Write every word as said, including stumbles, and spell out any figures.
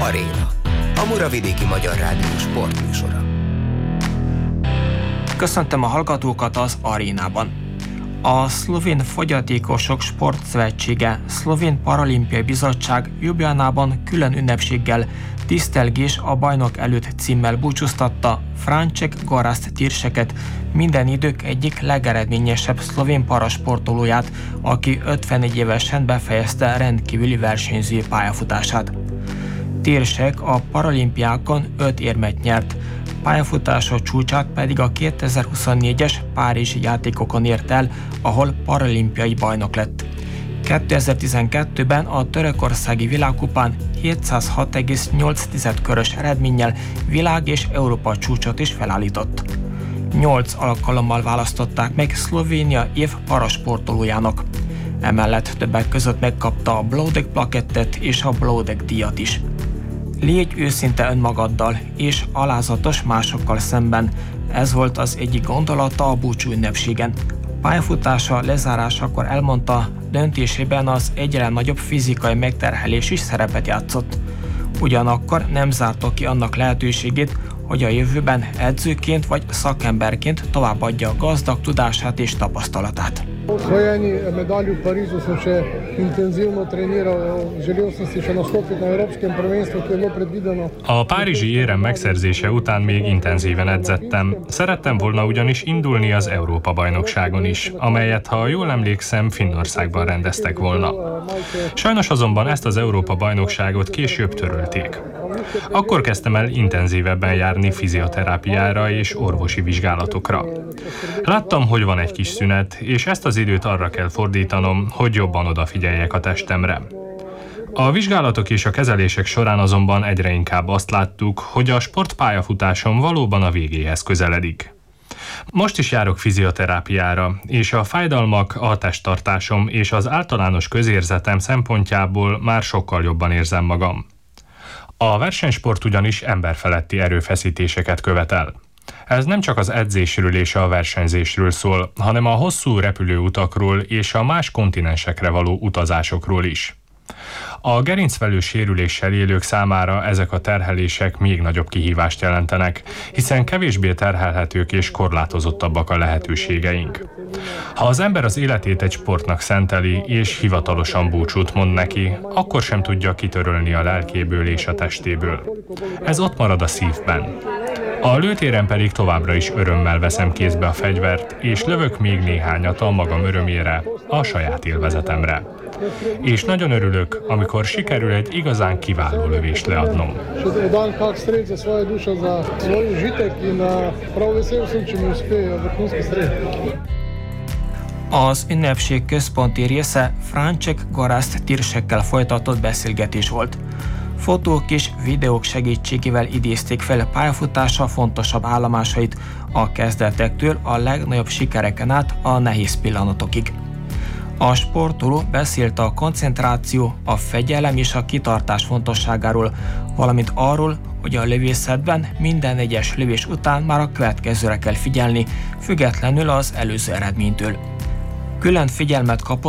Aréna, a Muravidéki Magyar Rádió sportműsora. Köszöntöm a hallgatókat az Arénában. A Szlovén Fogyatékosok Sportszövetsége Szlovén Paralimpiai Bizottság Ljubljanában külön ünnepséggel tisztelgés a bajnok előtt címmel búcsúztatta Franček Gorazd Tirseket, minden idők egyik legeredményesebb szlovén parasportolóját, aki ötvenegy évesen befejezte rendkívüli versenyző pályafutását. Tirsek a paralimpiákon öt érmet nyert, pályafutása csúcsát pedig a kétezer-huszonnégyes Párizsi játékokon ért el, ahol paralimpiai bajnok lett. kétezer-tizenkettőben a törökországi világkupán hétszázhat egész nyolc körös eredménnyel világ és Európa csúcsot is felállított. Nyolc alkalommal választották meg Szlovénia év parasportolójának. Emellett többek között megkapta a Blodek plakettet és a Blodek díjat is. Légy őszinte önmagaddal és alázatos másokkal szemben. Ez volt az egyik gondolata a búcsú ünnepségen. Pályafutása lezárásakor elmondta, döntésében az egyre nagyobb fizikai megterhelés is szerepet játszott. Ugyanakkor nem zárta ki annak lehetőségét, hogy a jövőben edzőként vagy szakemberként továbbadja a gazdag tudását és tapasztalatát. Osvojeni medalji v Parizu sem še intenzívno treniral, želel sem si še nastopiti na Európskem prvenstvu, ki je bilo predvideno. A párizsi érem megszerzése után még intenzíven edzettem. Szerettem volna ugyanis indulni az Európa-bajnokságon is, amelyet, ha jól emlékszem, Finnországban rendeztek volna. Sajnos azonban ezt az Európa-bajnokságot később törölték. Akkor kezdtem el intenzívebben járni fizioterápiára és orvosi vizsgálatokra. Láttam, hogy van egy kis szünet, és ezt az időt arra kell fordítanom, hogy jobban odafigyeljek a testemre. A vizsgálatok és a kezelések során azonban egyre inkább azt láttuk, hogy a sportpályafutásom valóban a végéhez közeledik. Most is járok fizioterápiára, és a fájdalmak, a testtartásom és az általános közérzetem szempontjából már sokkal jobban érzem magam. A versenysport ugyanis emberfeletti erőfeszítéseket követel. Ez nem csak az edzésről és a versenyzésről szól, hanem a hosszú repülőutakról és a más kontinensekre való utazásokról is. A gerincvelő sérüléssel élők számára ezek a terhelések még nagyobb kihívást jelentenek, hiszen kevésbé terhelhetők és korlátozottabbak a lehetőségeink. Ha az ember az életét egy sportnak szenteli és hivatalosan búcsút mond neki, akkor sem tudja kitörölni a lelkéből és a testéből. Ez ott marad a szívben. A lőtéren pedig továbbra is örömmel veszem kézbe a fegyvert, és lövök még néhányat a magam örömére, a saját élvezetemre. És nagyon örülök, amikor sikerül egy igazán kiváló lövést leadnom. Az ünnepség központi része Franček Gorazd Tirsekkel folytatott beszélgetés volt. Fotók és videók segítségével idézték fel pályafutása fontosabb állomásait, a kezdetektől a legnagyobb sikereken át a nehéz pillanatokig. A sportoló beszélt a koncentráció, a fegyelem és a kitartás fontosságáról, valamint arról, hogy a lövészetben minden egyes lövés után már a következőre kell figyelni, függetlenül az előző eredménytől. Külön figyelmet kapott